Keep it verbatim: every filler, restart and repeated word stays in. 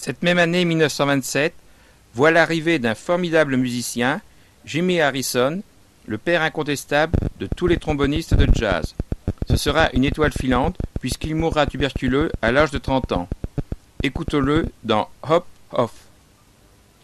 Cette même année mille neuf cent vingt-sept voit l'arrivée d'un formidable musicien, Jimmy Harrison, le père incontestable de tous les trombonistes de jazz. Ce sera une étoile filante puisqu'il mourra tuberculeux à l'âge de trente ans. Écoutons-le dans Hop Off.